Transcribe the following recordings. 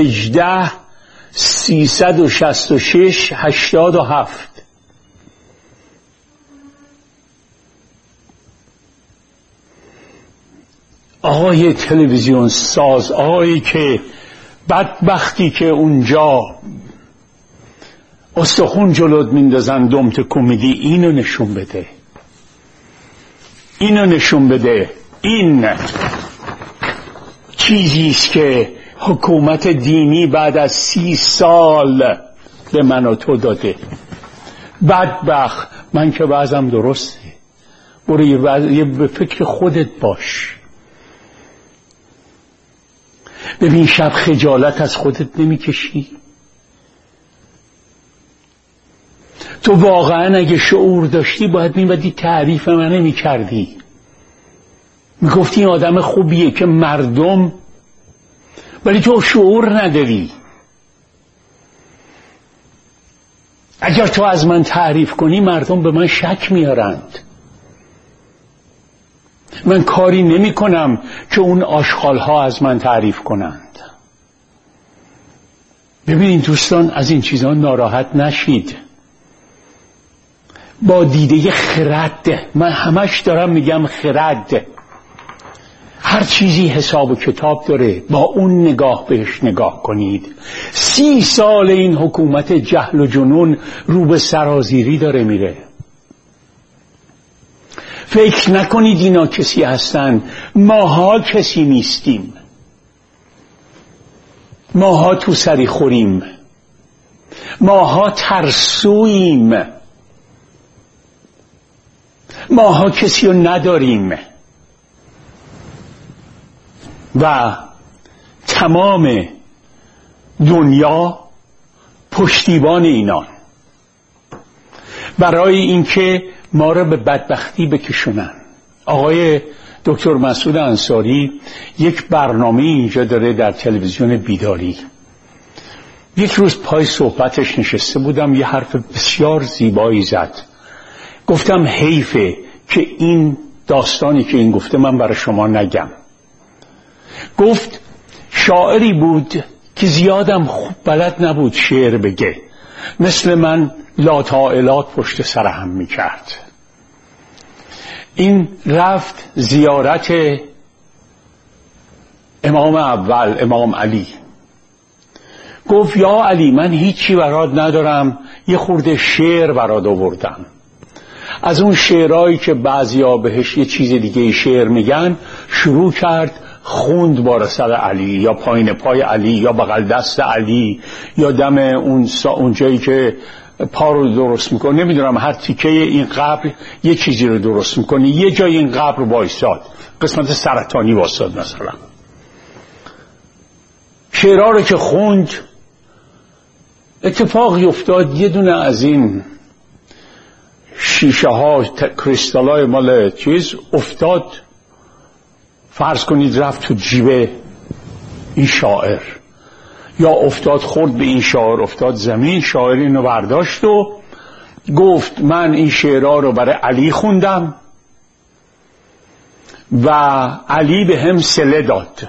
18-366-87. آقای تلویزیون ساز، آقایی که بدبختی که اونجا استخون جلوت میندازن دمت کمدی، اینو نشون بده، اینو نشون بده. این چیزیست که حکومت دینی بعد از 30 سال به من و تو داده. بدبخت. من که وضعم درسته. برو یه به فکر خودت باش. ببین شب خجالت از خودت نمیکشی؟ تو واقعا اگه شعور داشتی باید میبدی تعریف من نمیکردی، میگفتی این آدم خوبیه که مردم، ولی تو شعور نداری. اگر تو از من تعریف کنی مردم به من شک میارند. من کاری نمی کنم که اون آشغال‌ها از من تعریف کنند. ببینید دوستان، از این چیزها ناراحت نشید. با دیده خرد، من همش دارم میگم خرد، هر چیزی حساب و کتاب داره، با اون نگاه بهش نگاه کنید. 30 سال این حکومت جهل و جنون رو به سرازیری داره میره. فکر نکنید اینا کسی هستن. ماها کسی نیستیم. ماها تو سری خوریم. ماها ترسوییم. ماها کسی رو نداریم و تمام دنیا پشتیبان اینان برای اینکه ما را به بدبختی بکشونن. آقای دکتر مسعود انصاری یک برنامه اینجا داره در تلویزیون بیداری. یک روز پای صحبتش نشسته بودم، یه حرف بسیار زیبایی زد. گفتم حیفه که این داستانی که این گفته من برای شما نگم. گفت شاعری بود که زیادم خوب بلد نبود شعر بگه، مثل من لاطائلات پشت سر هم میکرد. این رفت زیارت امام اول، امام علی. گفت یا علی، من هیچی برات ندارم، یه خورده شعر برات آوردم. از اون شعرهایی که بعضیا بهش یه چیز دیگه شعر میگن شروع کرد خوند با رسل علی، یا پایین پای علی، یا بغل دست علی، یا دم اون جایی که پا رو درست میکنه، نمیدونم هر تیکه این قبر یه چیزی رو درست میکنه. یه جای این قبر رو وایساد، قسمت سرطانی وایساد مثلا. شعرها رو که خوند، اتفاقی افتاد یه دونه از این شیشه ها کریستال های مال چیز افتاد، فرض کنید رفت تو جیب این شاعر، یا افتاد خورد به این شاعر، افتاد زمین. شاعر اینو برداشت و گفت من این شعرها رو برای علی خوندم و علی به هم صله داد.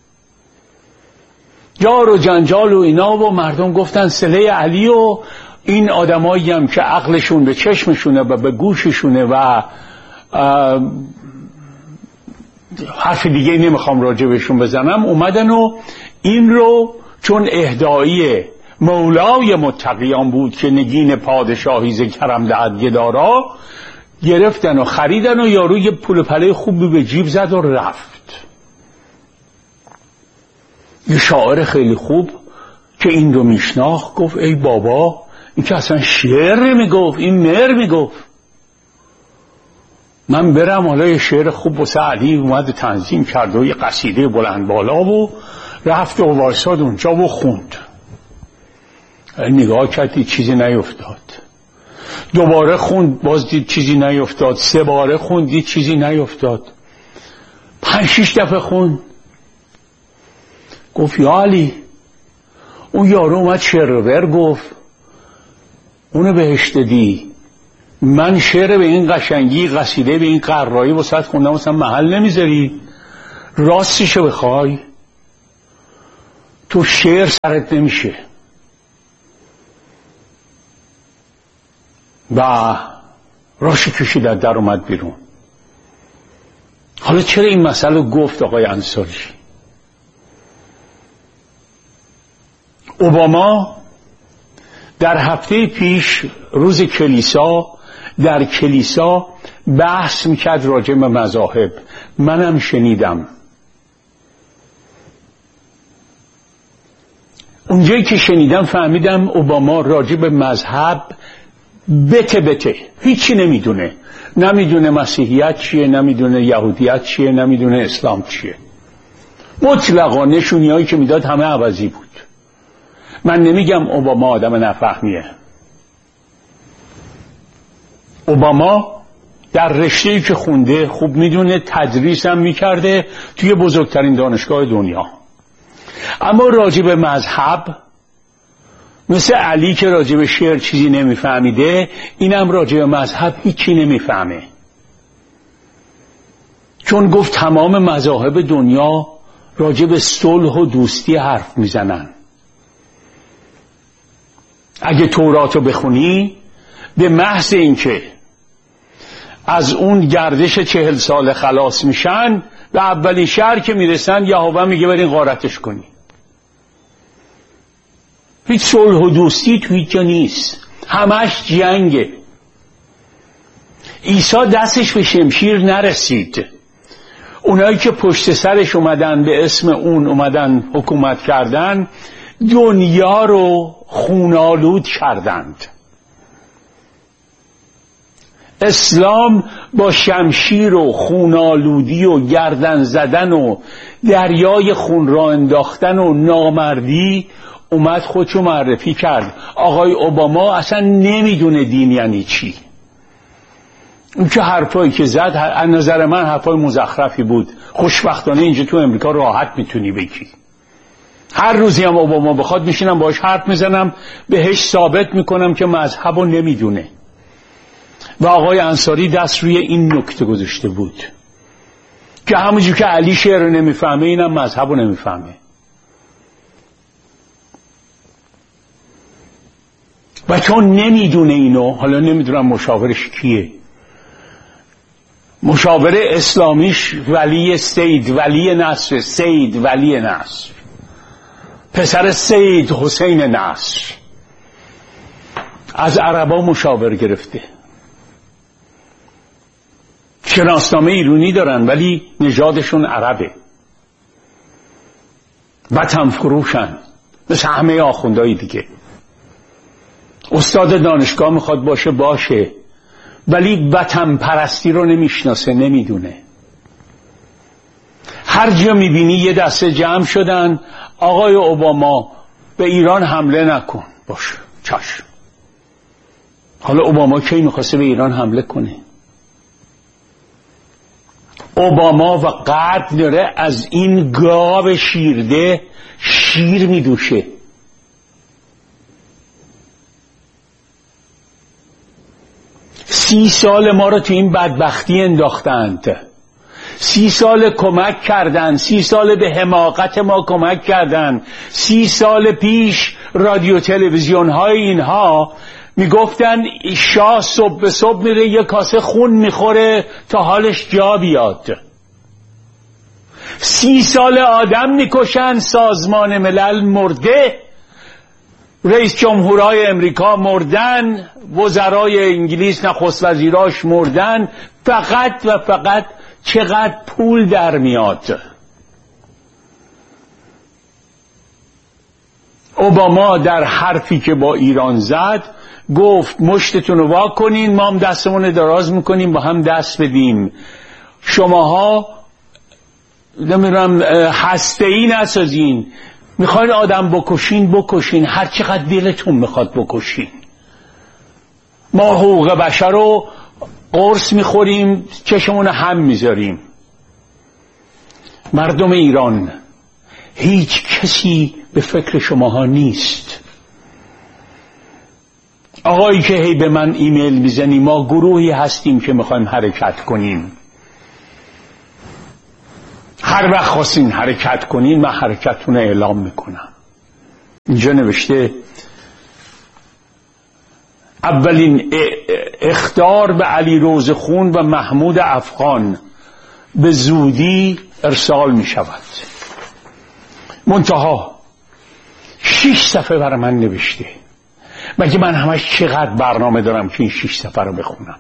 جار و جنجال و اینا، و مردم گفتن صله علی، و این آدمایی هم که عقلشون به چشمشونه و به گوششونه و حرف دیگه نمیخوام راجع بهشون بزنم، اومدن و این رو چون اهدایی مولای متقیان بود که نگین پادشاهی ز کرم دهد گدارا، گرفتن و خریدن و یارو یه پول پله خوبی به جیب زد و رفت. یه شاعر خیلی خوب که این رو میشناخت گفت ای بابا، این که اصلا شعر نمیگفت، این مر میگفت. من برم حالا یه شعر خوب واسه علی اومد تنظیم کرد و یه قصیده بلند بالا و رفت و وایساد اونجا و خوند. نگاه کرد دید چیزی نیفتاد. دوباره خوند باز دید چیزی نیفتاد. 3 باره خوند دید چیزی نیفتاد. 5-6 دفعه خوند. گفت یا علی، اون یارو اومد شعر گفت، اونو بهش دادی، من شعر به این قشنگی، قصیده به این قرایی واسط خوندم، مثلا محل نمیذاری؟ راستشو بخوای تو شعر سرت نمیشه و راشو کشید در اومد بیرون. حالا چرا این مسئله گفت آقای انصاری؟ اوباما در هفته پیش روز کلیسا در کلیسا بحث میکرد راجع به مذاهب. منم شنیدم. اونجایی که شنیدم فهمیدم اوباما راجع به مذهب بته هیچی نمیدونه. نمیدونه مسیحیت چیه، نمیدونه یهودیت چیه، نمیدونه اسلام چیه. مطلقا نشونیایی که میداد همه عوضی بود. من نمیگم اوباما آدم نفهمیه. اوباما در رشته‌ای که خونده خوب میدونه، تدریس هم میکرده توی بزرگترین دانشگاه دنیا. اما راجع به مذهب مثل علی که راجع به شعر چیزی نمیفهمیده، اینم راجع به مذهب هیچی نمیفهمه. چون گفت تمام مذاهب دنیا راجع به صلح و دوستی حرف میزنن. اگه توراتو بخونی به محض اینکه از اون گردش 40 سال خلاص میشن و اولین شهر که میرسن یهوه میگه برین غارتش کنی. هیچ صلح و دوستی تو هیچ جا نیست، همش جنگه. عیسی دستش به شمشیر نرسید. اونایی که پشت سرش اومدن به اسم اون اومدن حکومت کردن، دنیا رو خونالود کردند. اسلام با شمشیر و خونالودی و گردن زدن و دریای خون را انداختن و نامردی اومد خودشو معرفی کرد. آقای اوباما اصلا نمیدونه دین یعنی چی. اون که حرفایی که زد از نظر من حرفای مزخرفی بود. خوشبختانه اینجا تو امریکا راحت میتونی بگی. هر روزی هم اوباما بخواد میشینم باهاش حرف میزنم، بهش ثابت میکنم که مذهبو نمیدونه. و آقای انصاری دست روی این نکته گذاشته بود که همونجور که علی شعر نمیفهمه اینم مذهبو نمیفهمه. و چون نمیدونه اینو، حالا نمیدونم مشاورش کیه، مشاور اسلامیش ولی سید ولی نصر، سید ولی نصر، پسر سید حسین نصر، از عربا مشاور گرفته. شناسنامه ایرانی دارن ولی نژادشون عربه، وطن فروشن مثل همه آخوندهای دیگه. استاد دانشگاه میخواد باشه ولی وطن پرستی رو نمیشناسه، نمیدونه. هر جا میبینی یه دسته جمع شدن، آقای اوباما به ایران حمله نکن. باشه چشم. حالا اوباما کی میخواسته به ایران حمله کنه؟ اوباما و قد داره از این گاو شیرده شیر میدوشه. سی سال ما رو تو این بدبختی انداختند. 30 سال کمک کردن، 30 سال به حماقت ما کمک کردن. 30 سال پیش رادیو تلویزیون های اینها میگفتن شاه صبح به صبح میره یه کاسه خون میخوره تا حالش جا بیاد. 30 سال آدم میکشن، سازمان ملل مرده، رئیس جمهورهای امریکا مردن، وزرای انگلیس نخست وزیراش مردن، فقط و فقط چقدر پول در میاد. اوباما در حرفی که با ایران زد گفت مشتتون رو وا کنین، ما هم دستمون رو دراز میکنیم با هم دست بدیم. شماها نمیدونم هسته‌ای نسازین، میخواین آدم بکشین هر چقدر دلتون میخواد بکشین. ما حقوق بشر رو قرص میخوریم، چشمون هم میذاریم. مردم ایران، هیچ کسی به فکر شماها نیست. آقایی که هی به من ایمیل میزنی، ما گروهی هستیم که میخوایم حرکت کنیم. هر وقت خواستین حرکت کنین من حرکتتون اعلام میکنم. اینجا نوشته اولین اخطار به علی روزخون و محمود افغان به زودی ارسال می شود. منتها 6 صفحه برای من نوشته. مگه من همش چقدر برنامه دارم که این 6 صفحه رو بخونم؟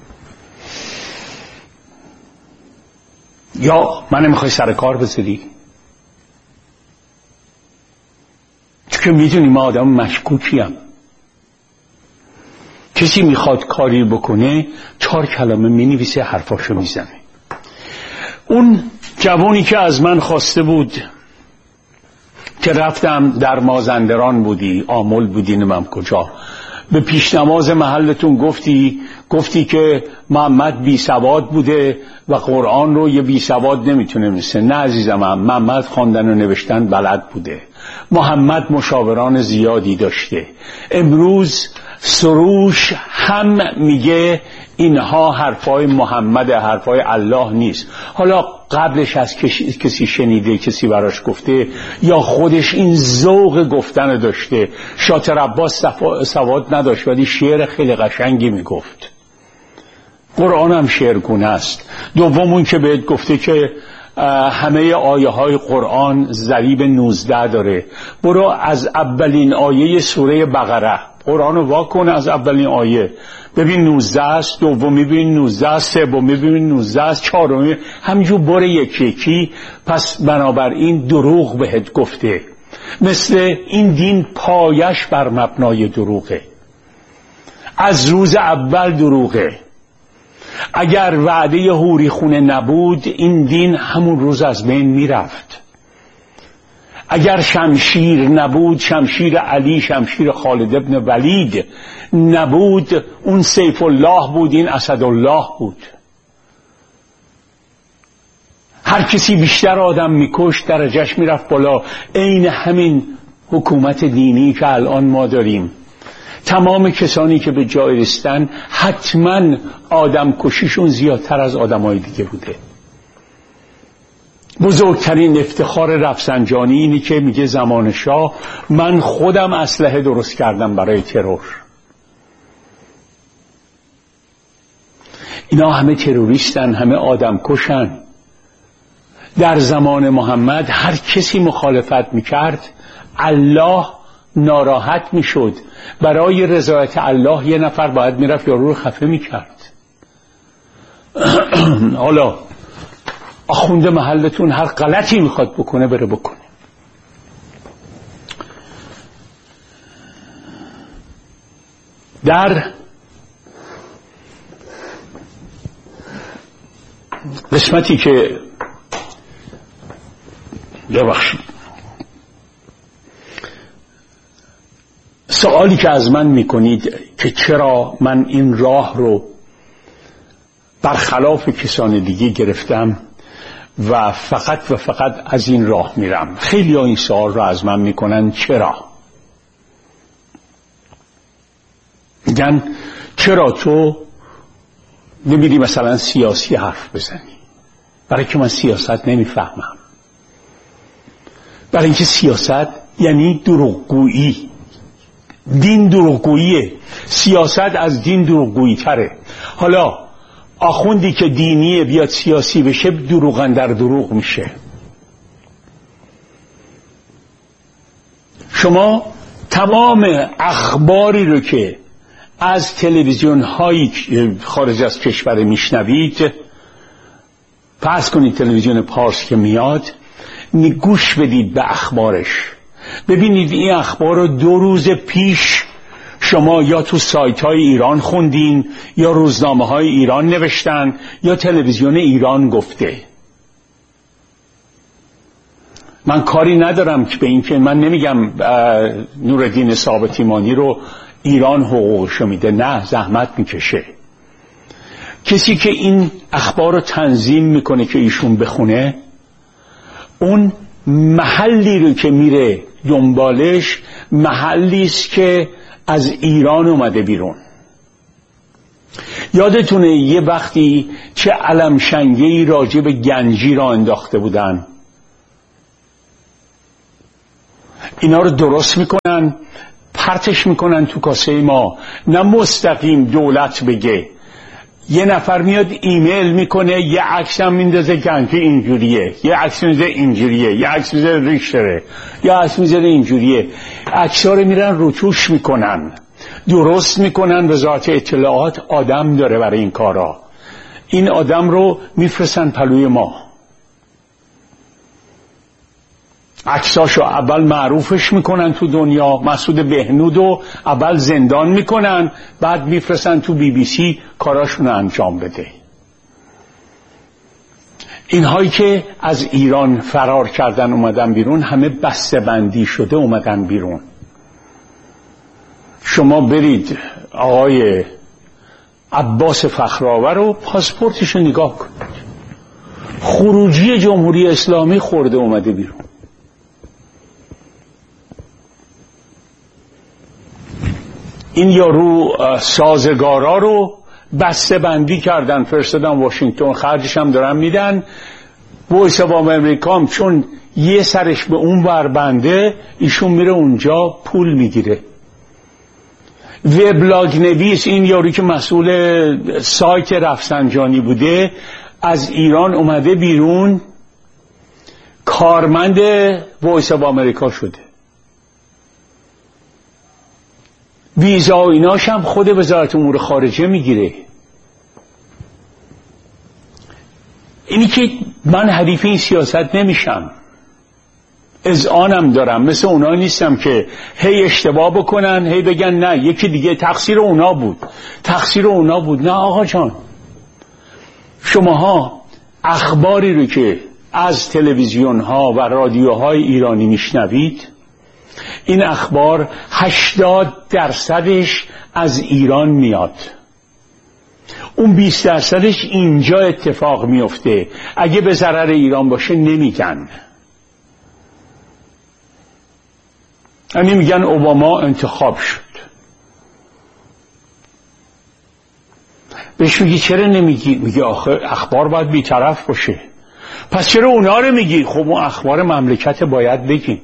یا من نمیخوای سر کار بذاری؟ چون که میدونی ما آدم مشکوکیم. کسی میخواد کاری بکنه 4 کلمه مینویسه، حرفاشو میزنه. اون جوانی که از من خواسته بود که رفتم در مازندران بودی، آمل بودی، نمیم کجا، به پیش نماز محلتون گفتی که محمد بی سواد بوده و قرآن رو یه بی سواد نمیتونه مثل. نه عزیزم، محمد خواندن و نوشتن بلد بوده. محمد مشاوران زیادی داشته. امروز سروش هم میگه اینها حرفای محمد، حرفای الله نیست. حالا قبلش از کسی شنیده، کسی براش گفته، یا خودش این ذوق گفتن داشته. شاطر عباس سواد نداشت ولی شعر خیلی قشنگی میگفت. قرآن هم شعرگونه است. دوم اون که بهت گفته که همه آیه های قرآن ضریب 19 داره. برو از اولین آیه سوره بقره قرآن رو واکن، از اولین آیه ببین 19 است، دومی ببین 19 است، سومی ببین 19 است، چهارمی همینجور بره یکی یکی. پس بنابراین دروغ بهت گفته. مثل این دین پایش بر مبنای دروغه، از روز اول دروغه. اگر وعده حوری خونه نبود این دین همون روز از بین میرفت. اگر شمشیر نبود، شمشیر علی، شمشیر خالد ابن ولید نبود، اون سیف الله بود، این اسدالله بود. هر کسی بیشتر آدم میکشت درجهش میرفت بالا. عین همین حکومت دینی که الان ما داریم. تمام کسانی که به جای رسیدن حتما آدم کشیشون زیادتر از آدمای دیگه بوده. بزرگترین افتخار رفسنجانی اینی که میگه زمان شاه من خودم اسلحه درست کردم برای ترور. اینا همه تروریستن، همه آدم کشن. در زمان محمد هر کسی مخالفت میکرد الله ناراحت میشد. برای رضایت الله یه نفر باید میرفت یارو رو خفه میکرد. حالا آخونده محلتون هر غلطی میخواد بکنه بره بکنه. در قسمتی که ببخشید سوالی که از من میکنید که چرا من این راه رو برخلاف کسان دیگه گرفتم و فقط از این راه میرم. خیلی ها این سوال رو از من میکنن چرا؟ میگن چرا تو نمیری مثلا سیاسی حرف بزنی؟ برای که من سیاست نمیفهمم. برای اینکه سیاست یعنی دروغگویی. دین دروغگوییه، سیاست از دین دروغگویی تره. حالا آخوندی که دینیه بیاد سیاسی بشه دروغن در دروغ میشه. شما تمام اخباری رو که از تلویزیون های خارج از کشور میشنوید، فرض کنید تلویزیون پارس که میاد، گوش بدید به اخبارش. ببینید این اخبار رو 2 روز پیش شما یا تو سایت های ایران خوندین، یا روزنامه های ایران نوشتن، یا تلویزیون ایران گفته. من کاری ندارم که به این که من نمیگم نورالدین ثابت ایمانی رو ایران حقوقشو میده، نه، زحمت میکشه. کسی که این اخبار رو تنظیم میکنه که ایشون بخونه، اون محلی رو که میره دنبالش محلی است که از ایران اومده بیرون. یادتونه یه وقتی چه علمشنگه‌ای راجع به گنجی را انداخته بودن؟ اینا رو درست میکنن، پرتش میکنن تو کاسه ما. نه مستقیم دولت بگه، یه نفر میاد ایمیل میکنه، یه عکس هم میندازه که اینجوریه، یه عکس میذاره اینجوریه، یه عکس میذاره ریشتره، یه عکس میذاره اینجوریه. عکس‌ها رو میرن روتوش میکنن، درست میکنن. وزارت اطلاعات آدم داره برای این کارا. این آدم رو میفرستن پلوی ما، عکساشو اول معروفش میکنن تو دنیا. مسعود بهنودو اول زندان میکنن، بعد میفرستن تو BBC کاراشونو انجام بده. اینهایی که از ایران فرار کردن اومدن بیرون همه بسته‌بندی شده اومدن بیرون. شما برید آقای عباس فخرآور رو پاسپورتشو نگاه کنید، خروجی جمهوری اسلامی خورده اومده بیرون. این یارو سازگارا رو بسته بندی کردن، فرستادن واشنگتن، خرجش هم دارن میدن. وایس آف امریکا چون یه سرش به اون ور بنده، ایشون میره اونجا پول میگیره. وبلاگ نویس، این یارو که مسئول سایت رفسنجانی بوده، از ایران اومده بیرون، کارمند وایس آف امریکا شده. ویزا و ایناش هم خود وزارت امور خارجه میگیره. اینی که من حریف این سیاست نمیشم، اذعانم دارم، مثل اونا نیستم که هی اشتباه بکنن هی بگن نه یکی دیگه تقصیر اونا بود، تقصیر اونا بود. نه آقا جان، شماها اخباری رو که از تلویزیون ها و رادیوهای ایرانی میشنوید، این اخبار 80% از ایران میاد، اون 20% اینجا اتفاق میفته. اگه به ضرر ایران باشه نمیگن. یعنی میگن اوباما انتخاب شد. بهش میگی چرا نمیگی؟ میگه آخه اخبار باید بی‌طرف باشه. پس چرا اونا رو میگی؟ خب اون اخبار مملکت باید بگیم.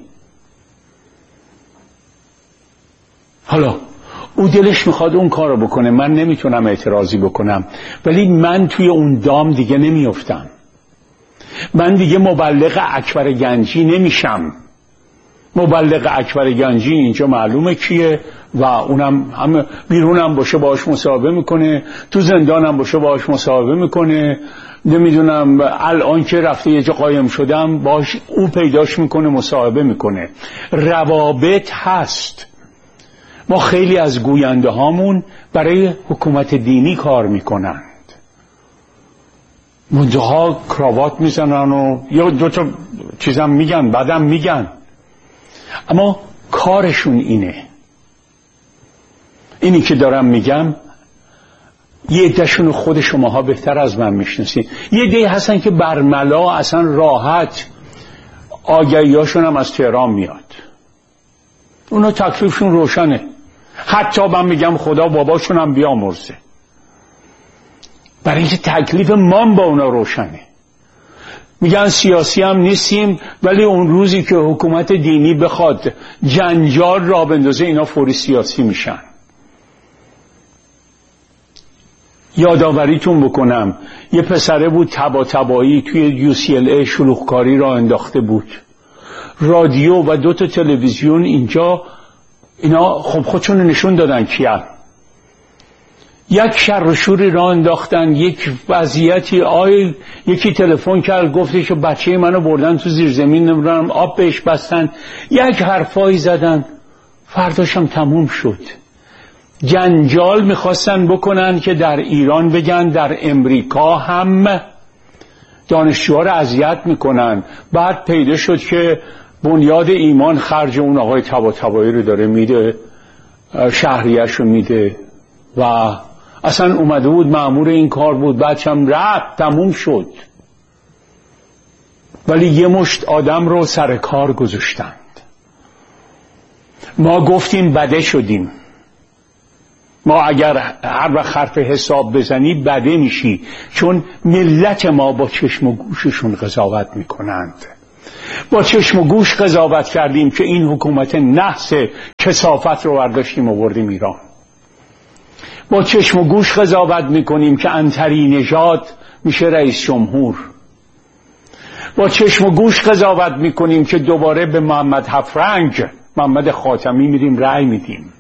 حالا او دلش میخواد اون کار رو بکنه، من نمیتونم اعتراضی بکنم، ولی من توی اون دام دیگه نمیافتم. من دیگه مبلغ اکبر گنجی نمیشم. مبلغ اکبر گنجی اینجا معلومه کیه و اونم هم بیرونم باشه باهاش مصاحبه میکنه، تو زندانم باشه باهاش مصاحبه میکنه، نمیدونم الان که رفته یه جا قایم شدم باهاش او پیداش میکنه مصاحبه میکنه. روابط هست. ما خیلی از گوینده هامون برای حکومت دینی کار میکنند، منتها کراوات میزنن و یا دو تا چیزم میگن بعدم میگن، اما کارشون اینه. اینی که دارم میگم یه عده‌شون خود شماها بهتر از من میشناسین. یه عده هستن که برملا اصلا راحت آگهیاشون هم از تهران میاد، اونا تکلیفشون روشنه. حتی من میگم خدا باباشون هم بیامرزه، برای اینکه تکلیف من با اونا روشنه. میگن سیاسی هم نیستیم، ولی اون روزی که حکومت دینی بخواد جنجال را بندازه اینا فوری سیاسی میشن. یادآوریتون بکنم یه پسره بود تبایی توی UCLA شلوغکاری را انداخته بود. رادیو و 2 تا تلویزیون اینجا اینا خب خودشون نشون دادن کیان. یک شر و شوری را انداختن، یک وضعیتی یکی تلفن کرد گفتش که بچه منو بردن تو زیر زمین، نمیدونم آب بهش بستن، یک حرفایی زدن، فرداشم تموم شد. جنجال میخواستن بکنن که در ایران بگن در امریکا هم دانشجوها رو اذیت میکنن. بعد پیدا شد که بنیاد ایمان خرج اون آقای طباطبایی رو داره میده، شهریه‌اش رو میده و اصلا اومده بود مأمور این کار بود، بعدشم رفت تموم شد. ولی یه مشت آدم رو سر کار گذاشتند. ما گفتیم بده شدیم. ما اگر هر وقت حرف حساب بزنی بده میشی، چون ملت ما با چشم و گوششون قضاوت میکنند. با چشم و گوش قضاوت کردیم که این حکومت نحس کثافت رو برداشتیم و بردیم ایران. با چشم و گوش قضاوت میکنیم که عنتری نژاد میشه رئیس جمهور. با چشم و گوش قضاوت میکنیم که دوباره به محمد هفرنگ، محمد خاتمی میریم رأی میدیم.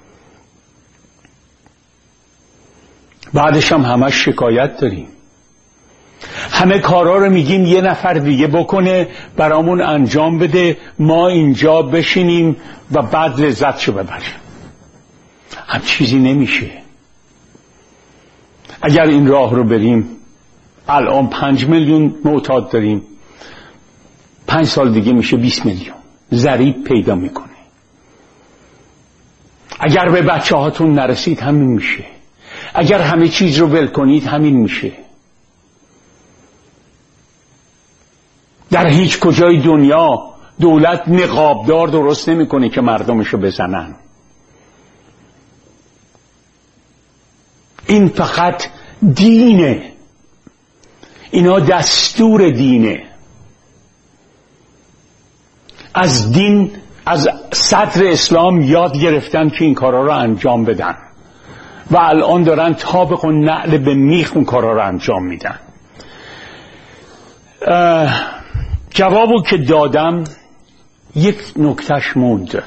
بعدش هم همش شکایت داریم. همه کارا رو میگیم یه نفر دیگه بکنه، برامون انجام بده، ما اینجا بشینیم و بعد لذتشو ببریم. هم چیزی نمیشه. اگر این راه رو بریم، الان 5 میلیون معتاد داریم، 5 سال دیگه میشه 20 میلیون. ضریب پیدا میکنه. اگر به بچه هاتون نرسید همین میشه. اگر همه چیز رو ول کنید همین میشه. در هیچ کجای دنیا دولت نقابدار درست نمیکنه که مردمشو بزنن. این فقط دینه. اینا دستور دینه. از دین، از صدر اسلام یاد گرفتن که این کارا رو انجام بدن و الان دارن طابق و نعل به میخ اون کارا رو انجام میدن. جوابو که دادم یک نکتهش موند.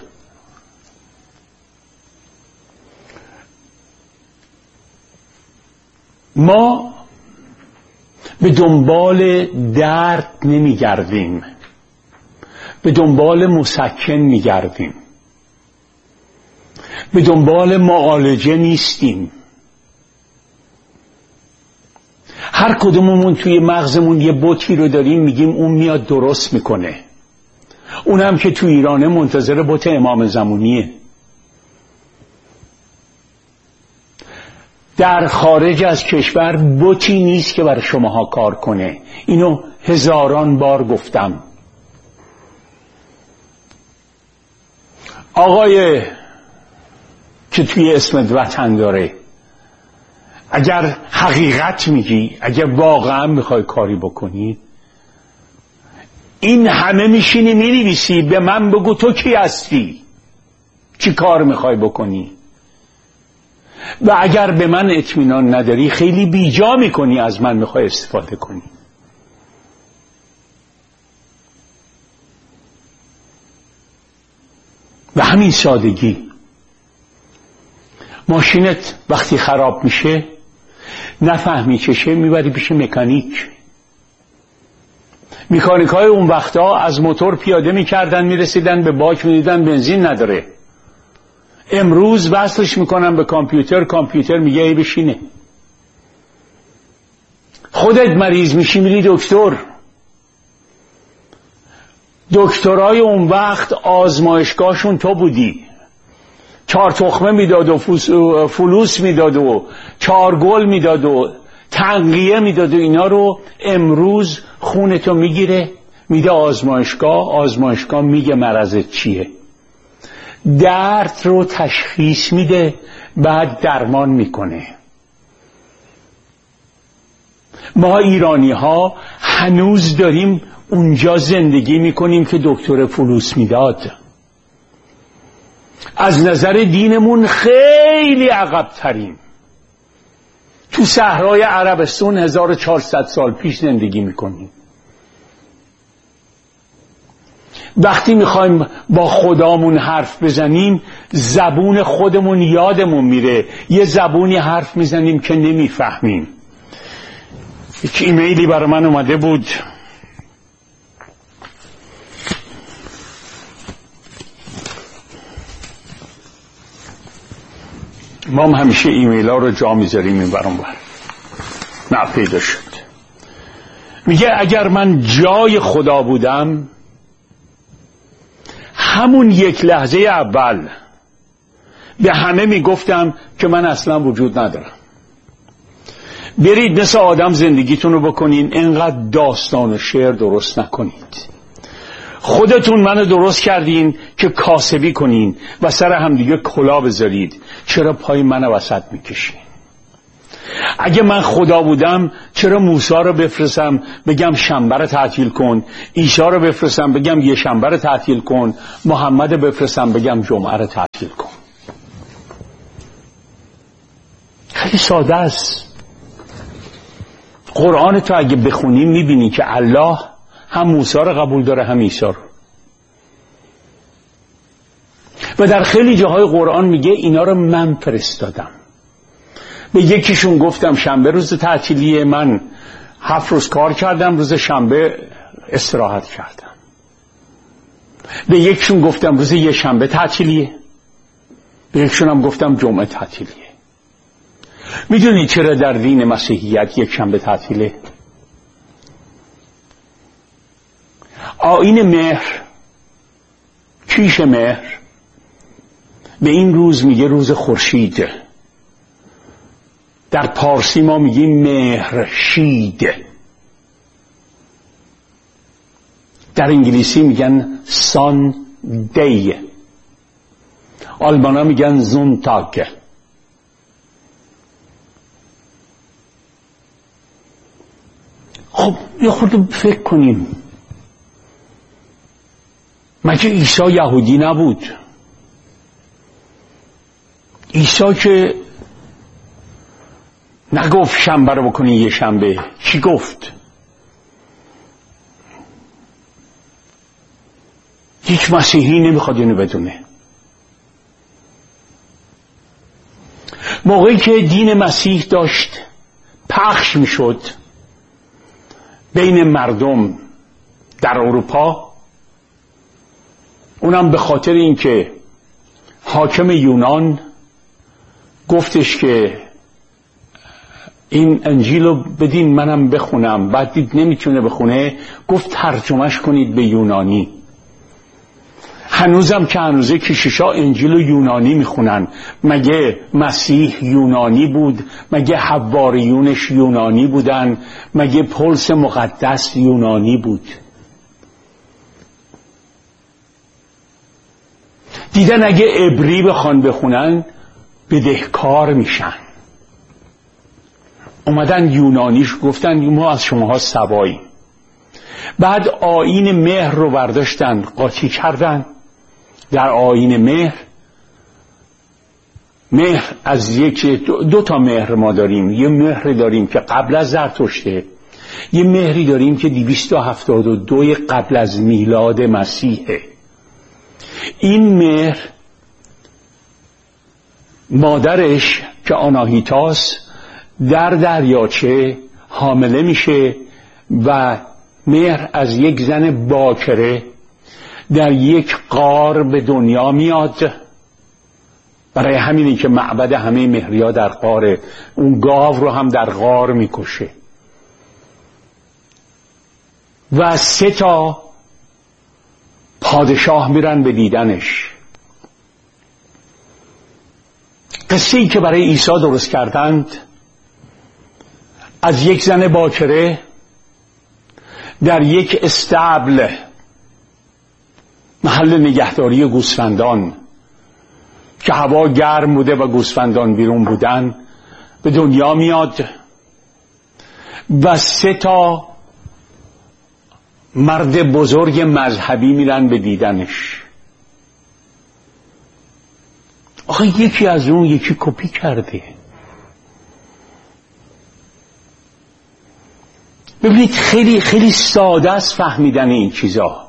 ما به دنبال درد نمیگردیم، به دنبال مسکن میگردیم، به دنبال معالجه نیستیم. هر کدوممون توی مغزمون یه بتی رو داریم، میگیم اون میاد درست میکنه. اونم که تو ایرانه منتظر بت امام زمانیه. در خارج از کشور بتی نیست که برای شماها کار کنه. اینو 1000 بار گفتم. آقای که توی اسمت وطن داره، اگر حقیقت میگی، اگر واقعا میخوای کاری بکنی، این همه میشینی مینویسی به من بگو تو کی هستی، چی کار میخوای بکنی. و اگر به من اطمینان نداری خیلی بیجا میکنی از من میخوای استفاده کنی. به همین سادگی ماشینت وقتی خراب میشه نفهمی چشه، میبری پیش مکانیک. مکانیک های اون وقتا از موتور پیاده میکردن، میرسیدن به باک، میدیدن بنزین نداره. امروز وصلش میکنن به کامپیوتر، کامپیوتر میگه ای بشینه. خودت مریض میشی میری دکتر. دکترای اون وقت آزمایشگاهشون تو بودی. 4 تخمه میداد و فلوس میداد و 4 گل میداد و تنقیه میداد و اینا رو امروز خونتو میگیره میده آزمایشگاه. آزمایشگاه میگه مرضت چیه، درد رو تشخیص میده، بعد درمان میکنه. ما ایرانی ها هنوز داریم اونجا زندگی میکنیم که دکتر فلوس میداد. از نظر دینمون خیلی عقب تریم. تو صحرای عربستان 1400 سال پیش زندگی میکنیم. وقتی میخوایم با خدامون حرف بزنیم زبون خودمون یادمون میره، یه زبونی حرف میزنیم که نمیفهمیم. یک ایمیلی برای من اومده بود، ما هم همیشه ایمیل ها رو جا میذاریم این برام بر نه پیدا شد. میگه اگر من جای خدا بودم همون یک لحظه اول به همه میگفتم که من اصلا وجود ندارم. برید مثل آدم زندگیتون رو بکنین، اینقدر داستان و شعر درست نکنید. خودتون منو درست کردین که کاسبی کنین و سر همدیگه کلا بذارید. چرا پای منو وسط میکشین؟ اگه من خدا بودم چرا موسی رو بفرستم بگم شنبه رو تعطیل کن، عیسی رو بفرستم بگم یه شنبه رو تعطیل کن، محمد رو بفرستم بگم جمعه رو تعطیل کن؟ خیلی ساده است. قرآن تو اگه بخونی میبینی که الله هم موسی رو قبول داره هم عیسی رو، و در خیلی جاهای قرآن میگه اینا رو من فرستادم. به یکیشون گفتم شنبه روز تعطیلیه، من 7 روز کار کردم، روز شنبه استراحت کردم. به یکیشون گفتم روز یه شنبه تعطیلیه، به یکیشون هم گفتم جمعه تعطیلیه. میدونی چرا در دین مسیحیت یک شنبه تعطیله؟ آیین مهر، کیش مهر، به این روز میگه روز خورشید. در پارسی ما میگیم مهرشید، در انگلیسی میگن سان دی، آلمانا میگن زونتاگ. خب یه خورده فکر کنیم، مگه عیسی یهودی نبود؟ عیسی که نگفت شنبه رو بکنی یه شنبه، چی گفت؟ هیچ مسیحی نمیخواد اینو بدونه. موقعی که دین مسیح داشت پخش میشد بین مردم در اروپا، اونم به خاطر اینکه حاکم یونان گفتش که این انجیل رو بدین منم بخونم، بعد دید نمیتونه بخونه، گفت ترجمهش کنید به یونانی. هنوزم که هنوزه کشیشا انجیل رو یونانی میخونن. مگه مسیح یونانی بود؟ مگه حواریونش یونانی بودن؟ مگه پولس مقدس یونانی بود؟ دیدن اگه عبری بخوان بخونن بدهکار میشن، اومدن یونانیش گفتن ما از شماها سوایی. بعد آیین مهر رو برداشتن قاطی کردن. در آیین مهر از دو تا مهر ما داریم. یه مهر داریم که قبل از زرتشته، یه مهری داریم که 272 قبل از میلاد مسیحه. این مهر مادرش که آناهیتاس در دریاچه حامله میشه و مهر از یک زن باکره در یک غار به دنیا میاد. برای همینی که معبد همه مهریا در غاره، اون گاو رو هم در غار میکشه. و 3 پادشاه میرن به دیدنش. قصه ای که برای عیسی درست کردند از یک زن باکره در یک استبل، محل نگهداری گوسفندان که هوا گرم بوده و گوسفندان بیرون بودن، به دنیا میاد و 3 مرد بزرگ مذهبی میرن به دیدنش. آخه یکی از اون یکی کپی کرده. ببینید خیلی خیلی ساده است فهمیدن این چیزا.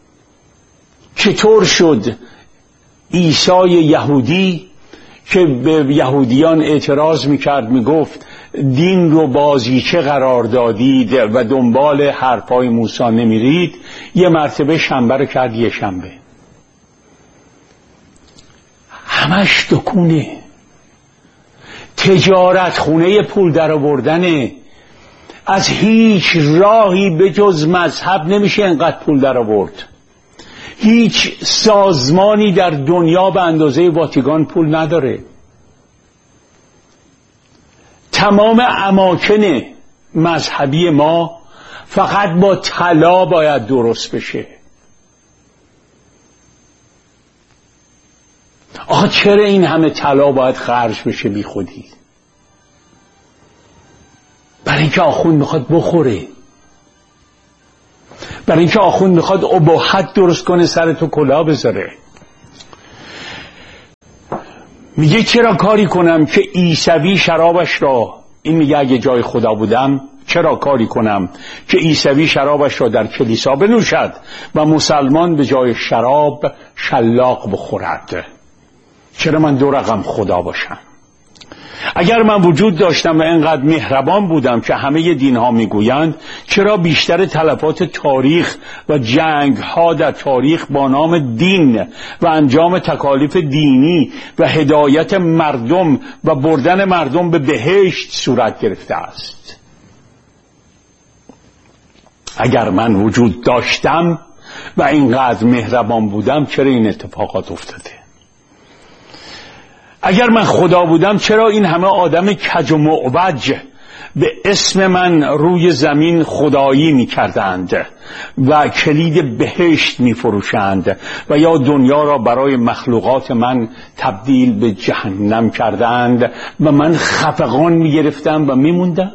چطور شد عیسی یهودی که به یهودیان اعتراض میکرد، میگفت دین رو بازیچه قرار دادید و دنبال حرفای موسی نمیرید، یه مرتبه شنبه رو کرد یه شنبه؟ همش دکونه، تجارت خونه پول در آوردنه. از هیچ راهی به جز مذهب نمیشه انقدر پول در آورد. هیچ سازمانی در دنیا به اندازه واتیکان پول نداره. تمام اماکن مذهبی ما فقط با طلا باید درست بشه. آخه چرا این همه طلا باید خرج بشه بی خودی؟ اینکه آخوند میخواد بخوره، برای اینکه آخوند میخواد اباحت درست کنه، سر تو کلاه بذاره. میگه چرا کاری کنم که عیسوی شرابش را، این میگه اگه جای خدا بودم چرا کاری کنم که عیسوی شرابش را در کلیسا بنوشد و مسلمان به جای شراب شلاق بخورد؟ چرا من دو رقم خدا باشم؟ اگر من وجود داشتم و اینقدر مهربان بودم که همه دین ها میگویند، چرا بیشتر تلفات تاریخ و جنگ ها در تاریخ با نام دین و انجام تکالیف دینی و هدایت مردم و بردن مردم به بهشت صورت گرفته است؟ اگر من وجود داشتم و اینقدر مهربان بودم، چرا این اتفاقات افتاده؟ اگر من خدا بودم، چرا این همه آدم کج و معوج به اسم من روی زمین خدایی می کردند و کلید بهشت می فروشند و یا دنیا را برای مخلوقات من تبدیل به جهنم کردند و من خفقان می گرفتم و می موندم؟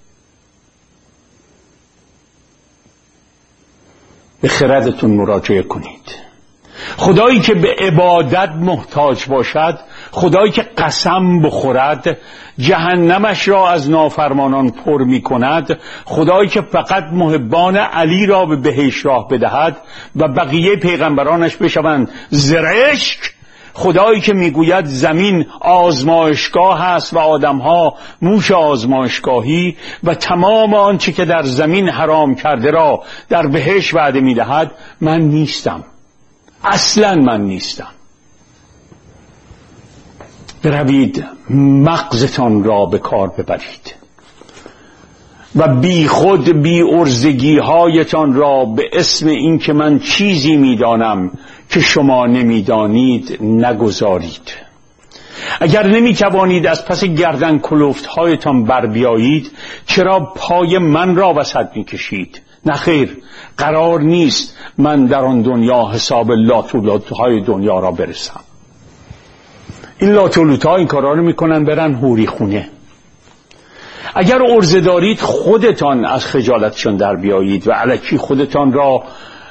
به خردتون مراجعه کنید. خدایی که به عبادت محتاج باشد، خدایی که قسم بخورد، جهنمش را از نافرمانان پر می کند، خدایی که فقط محبان علی را به بهشت راه بدهد و بقیه پیغمبرانش بشوند زرشک، خدایی که میگوید زمین آزمایشگاه است و آدمها موش آزمایشگاهی و تمام آنچه که در زمین حرام کرده را در بهشت وعده میدهد، من نیستم. اصلا من نیستم. بروید مغزتان را به کار ببرید و بی خود بی ارزگی هایتان را به اسم این که من چیزی میدانم که شما نمیدانید نگذارید. اگر نمیتوانید از پس گردن کلفت هایتان بر بیایید، چرا پای من را وسط میکشید؟ نه خیر، قرار نیست من در آن دنیا حساب لاتولوت‌های دنیا را برسم. این لاتولوت‌ها این کارا رو میکنن برن حوری خونه. اگر عرضه دارید خودتان از خجالتشان در بیایید و الکی خودتان را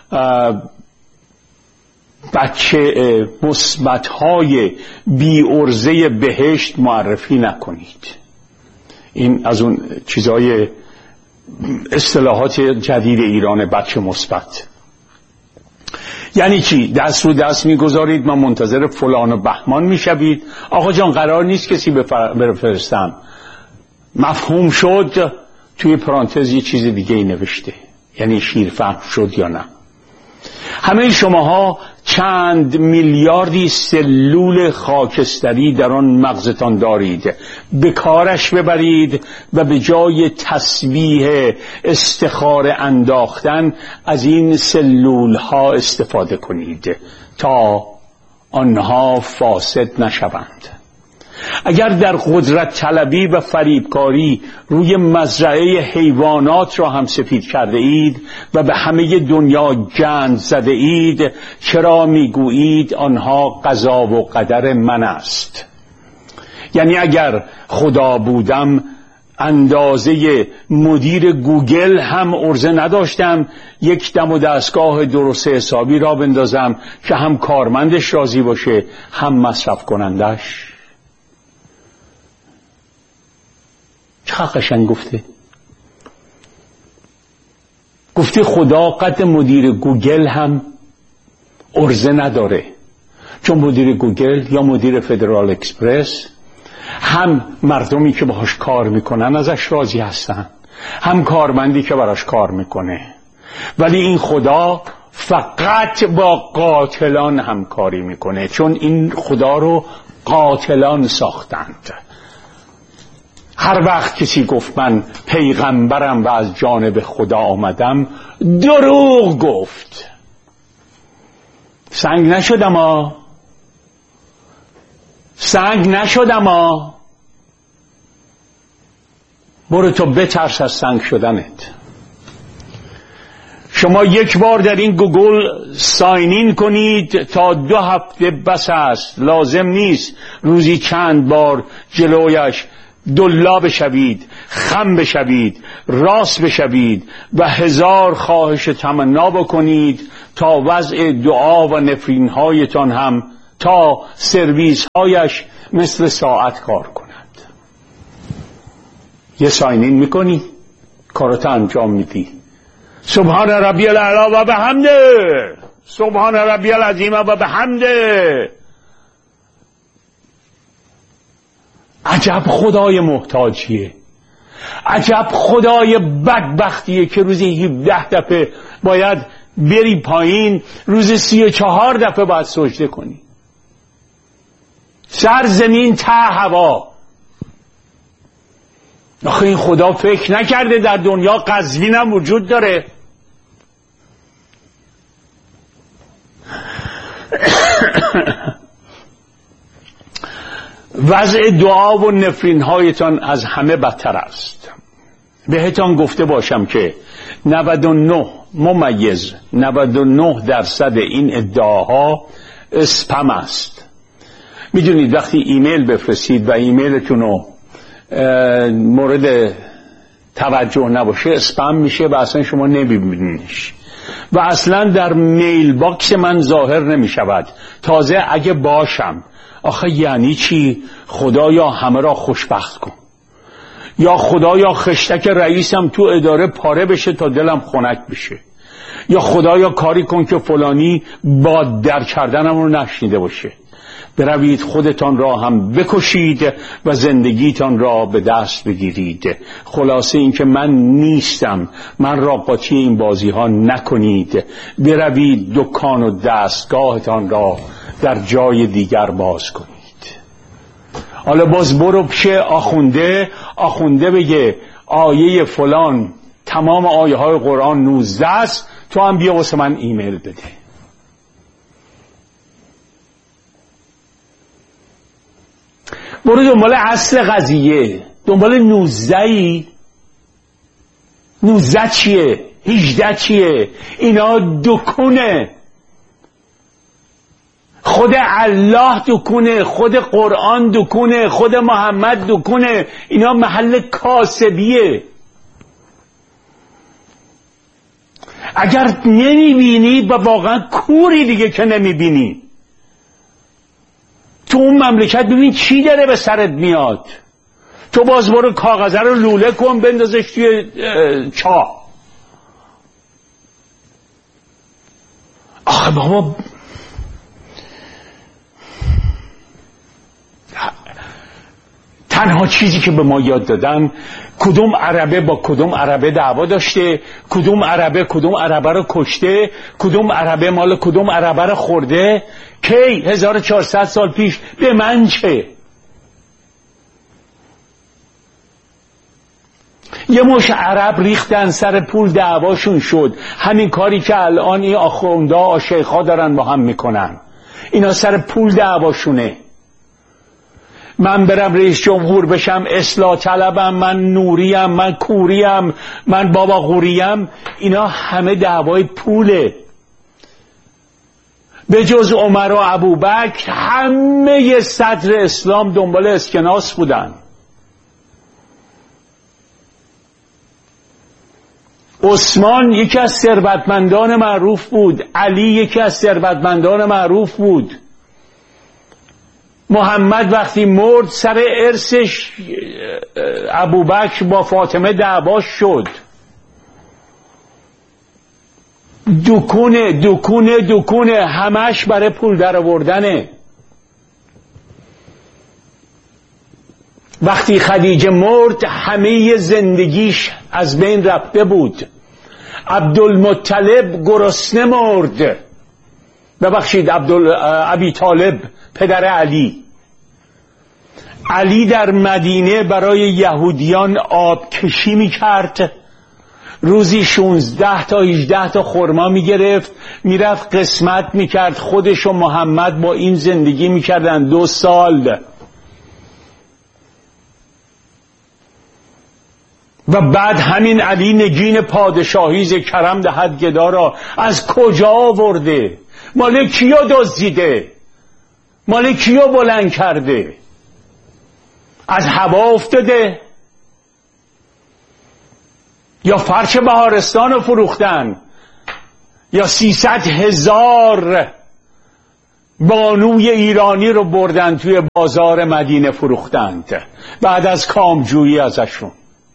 بچه مثبت‌های بی عرضه بهشت معرفی نکنید. این از اون چیزای اصطلاحات جدید ایران، بچه مثبت. یعنی چی؟ دست رو دست میگذارید، من منتظر فلان و بهمان میشوید. آقا جان قرار نیست کسی بفرستم. مفهوم شد؟ توی پرانتز یه چیز دیگه ای نوشته، یعنی شیرفهم شد یا نه. همه شماها چند میلیاردی سلول خاکستری در آن مغزتان دارید. به کارش ببرید و به جای تسبیح استخاره انداختن از این سلول ها استفاده کنید تا آنها فاسد نشوند. اگر در قدرت طلبی و فریبکاری روی مزرعه حیوانات را هم سفید کرده اید و به همه دنیا گند زده اید، چرا میگویید آنها قضا و قدر من است؟ یعنی اگر خدا بودم اندازه مدیر گوگل هم عرضه نداشتم یک دم و دستگاه درست حسابی را بندازم که هم کارمندش راضی باشه هم مصرف کنندش. چه قشنگ گفته خدا قد مدیر گوگل هم عرضه نداره، چون مدیر گوگل یا مدیر فدرال اکسپرس هم مردمی که باهاش کار میکنن ازش راضی هستن، هم کارمندی که براش کار میکنه. ولی این خدا فقط با قاتلان همکاری میکنه، چون این خدا رو قاتلان ساختند. هر وقت کسی گفت من پیغمبرم و از جانب خدا آمدم، دروغ گفت. سنگ نشدم. برو تو بترس از سنگ شدنت. شما یک بار در این گوگل ساینین کنید تا 2 هفته بس است. لازم نیست روزی چند بار جلویش دلا بشوید، خم بشوید، راست بشوید و 1000 خواهش تمنا بکنید تا وضع دعا و نفرین هایتان هم تا سرویس هایش مثل ساعت کار کند. یه ساینین میکنی، کارت انجام میدی. سبحان ربی الاعلی و بحمده، سبحان ربی العظیم و بحمده. عجب خدای محتاجیه، عجب خدای بدبختیه که روزی 17 دفعه باید بری پایین، روزی 34 دفعه باید سجده کنی. سر زمین ته هوا. آخه این خدا فکر نکرده در دنیا قزوین هم وجود داره؟ وضع دعا و نفرین هایتان از همه بدتر است. بهتان گفته باشم که 99% این ادعاها اسپم است. میدونید وقتی ایمیل بفرستید و ایمیلتون رو مورد توجه نباشه اسپم میشه و اصلا شما نمیبینیش و اصلا در میل باکس من ظاهر نمیشود. تازه اگه باشم، آخه یعنی چی؟ خدایا همه را خوشبخت کن، یا خدایا خشتک رئیسم تو اداره پاره بشه تا دلم خنک بشه، یا خدایا کاری کن که فلانی با در کردنم رو نشنیده باشه. بروید خودتان را هم بکشید و زندگیتان را به دست بگیرید. خلاصه این که من نیستم، من را قاطی این بازی ها نکنید. بروید دکان و دستگاهتان را در جای دیگر باز کنید. حالا باز برو پیش آخونده بگه آیه فلان تمام آیه های قرآن 19 است، تو هم بیا واسه من ایمیل بده. برو دنبال اصل قضیه، دنبال 19 چیه؟ 18 چیه؟ اینا دکونه. خود الله دکونه، خود قرآن دکونه، خود محمد دکونه. اینا محل کاسبیه. اگر نمیبینی و واقعا کوری دیگه که نمیبینی، تو اون مملکت ببین چی داره به سرت میاد. تو باز برو کاغذه رو لوله کن بندازش توی چاه. آخه بابا تنها چیزی که به ما یاد دادن کدوم عربه با کدوم عربه دعوا داشته، کدوم عربه رو کشته، کدوم عربه مال کدوم عربه رو خورده. کی؟ 1400 سال پیش. به من چه؟ یه مش عرب ریختن سر پول دعواشون شد. همین کاری که الان این آخوندا شیخا دارن با هم میکنن. اینا سر پول دعواشونه. من برم رئیس جمهور بشم، اصلاح طلبم، من نوریم، من کوریم، من بابا غوریم. اینا همه دعوای پوله. به جز عمر و ابوبکر همه صدر اسلام دنبال اسکناس بودن. عثمان یکی از ثروتمندان معروف بود، علی یکی از ثروتمندان معروف بود. محمد وقتی مرد سر ارثش ابوبکر با فاطمه دعواش شد. دکونه همش برای پول در آوردنه. وقتی خدیجه مرد همه زندگیش از بین رفته بود. عبدالمطلب گرسنه مرد. ببخشید ابی طالب پدر علی در مدینه برای یهودیان آب کشی میکرد. روزی 16 تا 18 تا خرما میگرفت، میرفت قسمت میکرد. خودش و محمد با این زندگی میکردن 2 سال. و بعد همین علی نگین پادشاهی ز کرم دهد گدا را از کجا آورده؟ مال کیا دزدیده؟ مال کیا بلند کرده؟ از هوا افتاده؟ یا فرش بهارستان رو فروختن؟ یا 300,000 بانوی ایرانی رو بردن توی بازار مدینه فروختند بعد از کامجویی ازشون؟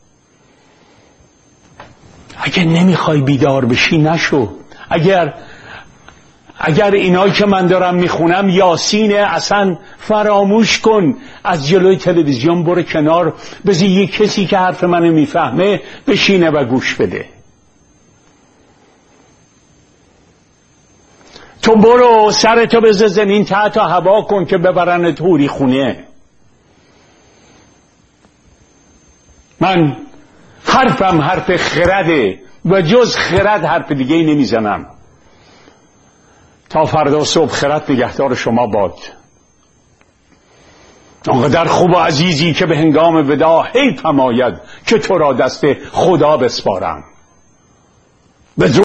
اگه نمیخوای بیدار بشی نشو. اگر اینایی که من دارم میخونم یاسینه، اصلا فراموش کن. از جلوی تلویزیون برو کنار، بذار یه کسی که حرف منو میفهمه بشینه و گوش بده. تو برو سرتو بذار زمین تحت هوا کن که ببرن توری خونه. من حرفم حرف خرده و جز خرد حرف دیگه ای نمیزنم. تا فردا صبح خرد نگهدار شما باد. آنقدر خوب و عزیزی که به هنگام وداع حیف هم آید که تو را دست خدا بسپارم. به